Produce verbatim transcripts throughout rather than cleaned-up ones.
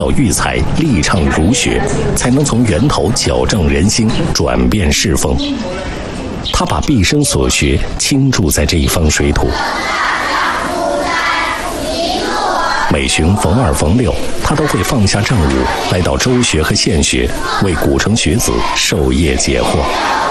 育才，力倡儒学，才能从源头矫正人心，转变世风。他把毕生所学倾注在这一方水土。每旬逢二逢六，他都会放下政务，来到州学和县学，为古城学子授业解惑。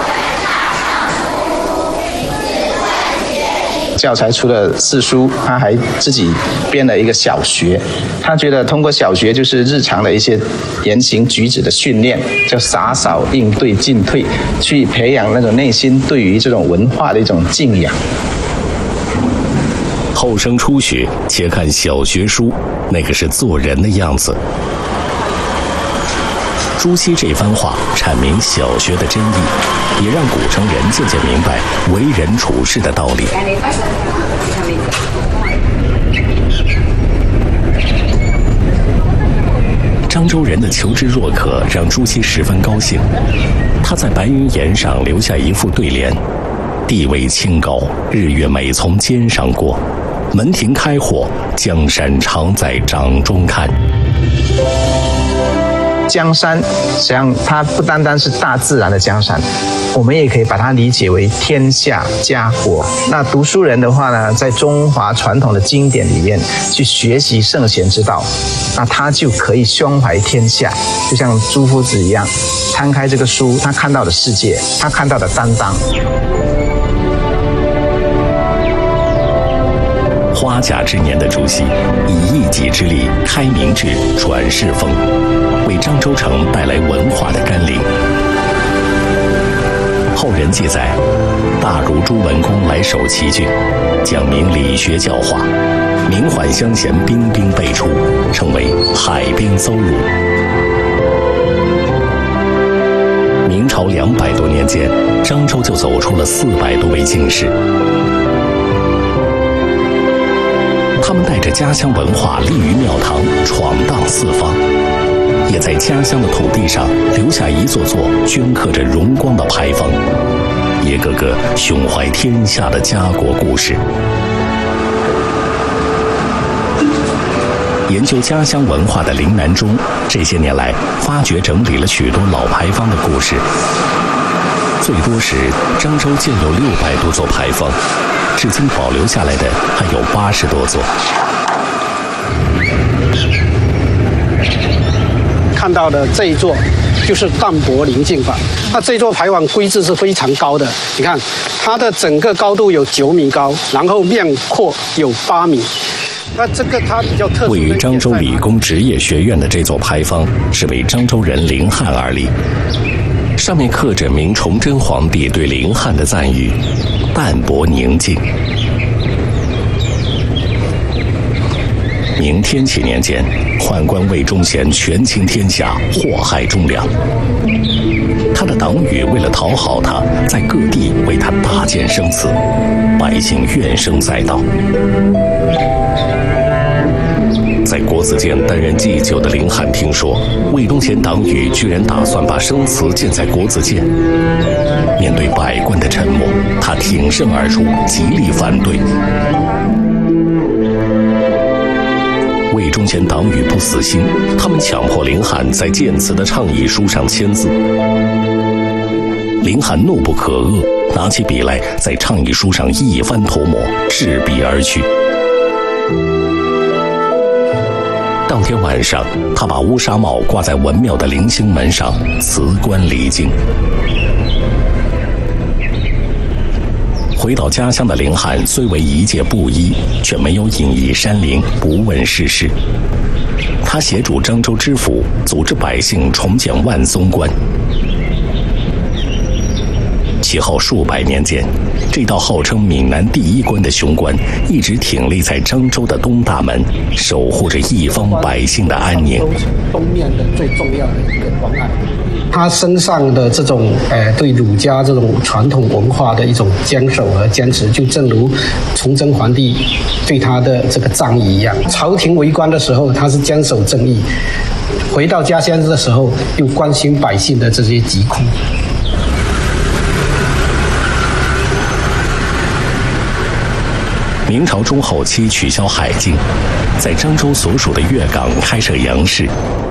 教材除了四书，他还自己编了一个小学。他觉得通过小学就是日常的一些言行举止的训练，叫洒扫应对进退，去培养那种内心对于这种文化的一种敬仰。 后生初学，且看小学书，那个是做人的样子。朱熹这番话阐明小学的真意，也让古城人渐渐明白为人处事的道理。漳州人的求知若渴让朱熹十分高兴，他在白云岩上留下一副对联：地位清高，日月美从肩上过，门庭开阔，江山常在掌中看。 江山实际上它不单单是大自然的江山，我们也可以把它理解为天下家国。那读书人的话呢，在中华传统的经典里面去学习圣贤之道，那他就可以胸怀天下，就像朱夫子一样，摊开这个书，他看到的世界，他看到的担当。 花甲之年的朱熹，以一己之力开明志、传世风，为漳州城带来文化的甘霖。后人记载，大儒朱文公来守齐郡，讲明理学教化，名唤乡贤兵兵辈出，称为海滨邹鲁。明朝两百多年间，漳州就走出了四百多位进士。他们带着家乡文化立于庙堂，闯荡四方，也在家乡的土地上留下一座座镌刻着荣光的牌坊，一个个胸怀天下的家国故事。研究家乡文化的林南中，这些年来发掘整理了许多老牌坊的故事。最多时，漳州建有六百多座牌坊，至今保留下来的还有八十多座。 看到的这一座就是淡泊临近坊，那这座牌坊规制是非常高的，你看它的整个高度有九米高，然后面阔有八米。那这个它比较特殊。 位于漳州理工职业学院的这座牌坊是为漳州人林汉而立，上面刻着明崇祯皇帝对林汉的赞誉：淡泊宁静。明天启年间，宦官魏忠贤权倾天下，祸害忠良。他的党羽为了讨好他，在各地为他大建生祠，百姓怨声载道。在国子监担任祭酒的林汉听说魏忠贤党羽居然打算把生祠建在国子监，面对百官的沉默，他挺身而出，极力反对。魏忠贤党羽不死心，他们强迫林汉在建祠的倡议书上签字。林汉怒不可遏，拿起笔来在倡议书上一番涂抹，执笔而去。当天晚上，他把乌纱帽挂在文庙的棂星门上，辞官离京。回到家乡的林汉虽为一介布衣，却没有隐逸山林，不问世事。他协助漳州知府组织百姓重建万松关。其后数百年间，这道号称闽南第一关的雄关一直挺立在漳州的东大门，守护着一方百姓的安宁。 东面的最重要的一个关隘，他身上的这种呃对儒家这种传统文化的一种坚守和坚持，就正如崇祯皇帝对他的这个仗义一样。朝廷为官的时候，他是坚守正义；回到家乡的时候，又关心百姓的这些疾苦。 明朝中后期取消海禁，在漳州所属的粤港开设洋市，